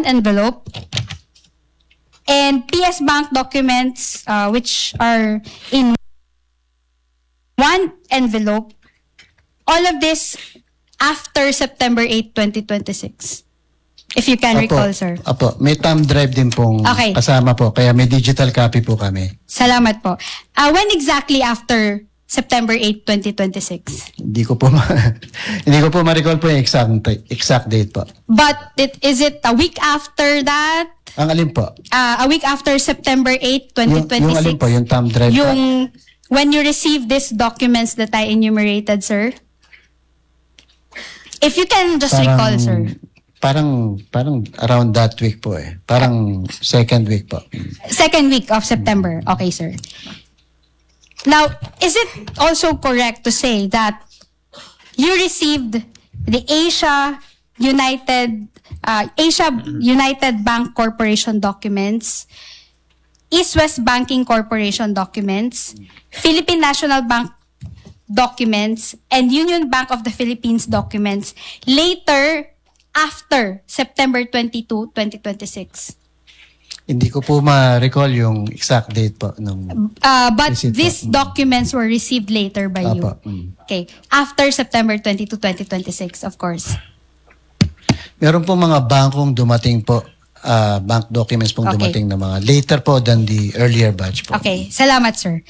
envelope, and PS Bank documents which are in one envelope. All of this after September 8, 2026. If you can recall, sir. Apo, may thumb drive din pong Okay. kasama po, kaya may digital copy po kami. Salamat po. When exactly after September 8, 2026? Hindi ko po ma-recall po yung exact date po. But is it a week after that? Ang alin po? A week after September 8, 2026? Yung alin po, yung thumb drive po. When you receive these documents that I enumerated, sir? If you can just recall, sir. Parang around that week po eh. Parang second week po. Second week of September. Okay, sir. Now, is it also correct to say that you received the Asia United Bank Corporation documents, East West Banking Corporation documents, Philippine National Bank documents, and Union Bank of the Philippines documents later after September 22, 2026? Hindi ko po ma-recall yung exact date po. But these documents were received later by you. Okay. After September 22, 2026, of course. Meron po mga bankong dumating po, bank documents pong dumating na mga later po than the earlier batch po. Okay. Salamat, sir.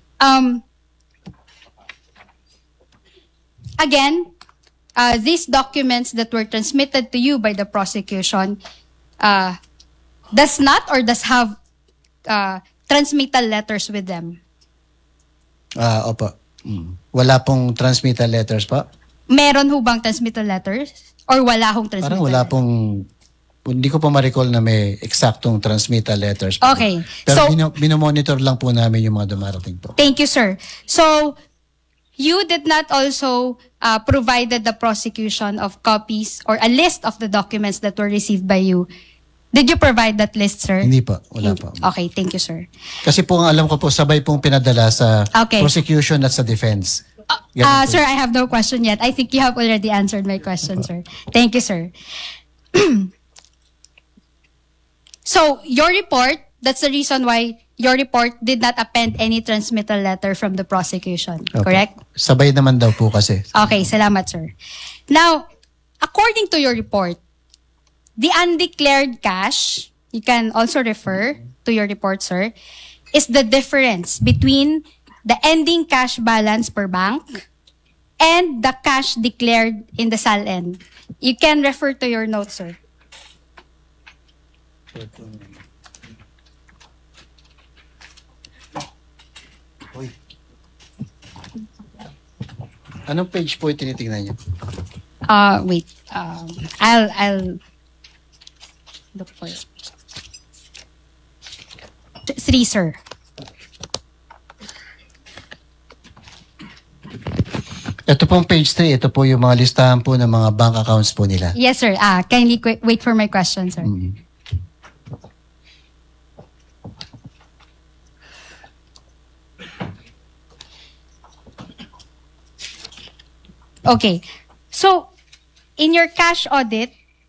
Again, these documents that were transmitted to you by the prosecution does not or does have transmittal letters with them? Opo. Wala pong transmittal letters po? Meron ho bang transmittal letters? Or wala hong transmittal Parang wala pong, hindi ko pa ma-recall na may eksaktong transmittal letters po. Okay. Pero So, binomonitor lang po namin yung mga dumarating po. thank you, sir. So, you did not also provided the prosecution of copies or a list of the documents that were received by you. Did you provide that list, sir? Hindi po. Wala po. Okay, thank you, sir. Kasi po ang alam ko po, sabay pong pinadala sa Okay. prosecution at sa defense. Ganun po. Sir, I have no question yet. I think you have already answered my question, sir. Thank you, sir. So, your report, that's the reason why your report did not append any transmittal letter from the prosecution, Opo. correct? Sabay naman daw po kasi. Okay, salamat, sir. Now, according to your report, the undeclared cash, you can also refer to your report, sir, is the difference between the ending cash balance per bank and the cash declared in the SALN. You can refer to your notes, sir. Anong page po yung tinitingnan niyo? Wait. I'll look for it. 3, sir. Ito pong page 3, ito po yung mga listahan po ng mga bank accounts po nila. Yes, sir. Kindly wait for my question, sir. Okay. So, in your cash audit,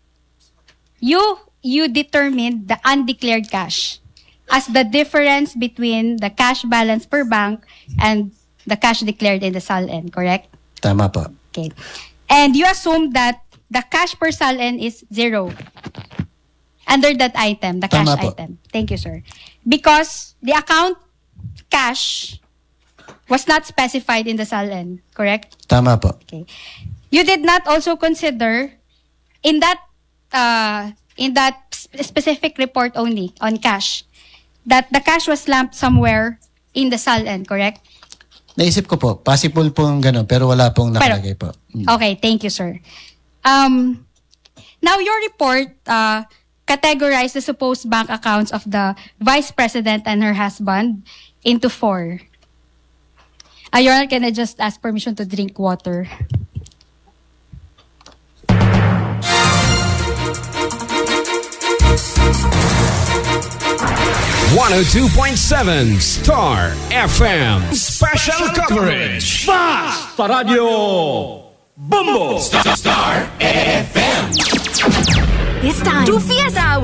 you determined the undeclared cash as the difference between the cash balance per bank and the cash declared in the SALN, correct? Tama po. Okay. And you assume that the cash per SALN is 0 under that item, the cash Tama po. item. Thank you, sir. Because the account cash was not specified in the SALN, correct? Tama po. Okay. You did not also consider in that specific report only on cash that the cash was lumped somewhere in the SALN, correct? Naisip ko po, possible pong gano'n, pero wala pong nakalagay po. Okay, thank you, sir. Now, your report categorized the supposed bank accounts of the Vice President and her husband into 4. Your Honor, can I just ask permission to drink water? #102.7 Star FM Special Coverage. Fast Radio Bumbo Star FM. It's time to fiesta